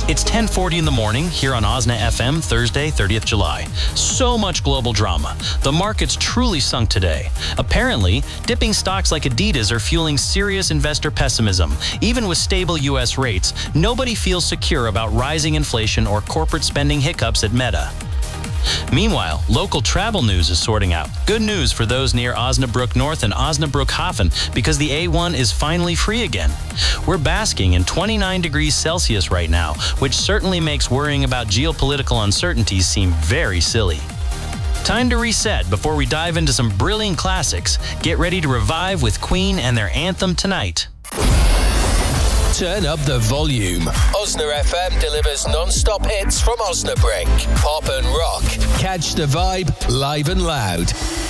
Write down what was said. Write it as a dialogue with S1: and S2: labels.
S1: It's 10:40 in the morning here on Osna FM, Thursday, 30th July. So much global drama. The market's truly sunk today. Apparently, dipping stocks like Adidas are fueling serious investor pessimism. Even with stable U.S. rates, nobody feels secure about rising inflation or corporate spending hiccups at Meta. Meanwhile, local travel news is sorting out. Good news for those near Osnabrück North and Osnabrück Hafen because the A1 is finally free again. We're basking in 29 degrees Celsius right now, which certainly makes worrying about geopolitical uncertainties seem very silly. Time to reset before we dive into some brilliant classics. Get ready to revive with Queen and their anthem tonight.
S2: Turn up the volume. Osna FM delivers non-stop hits from Osnabrück. Pop and rock. Catch the vibe live and loud.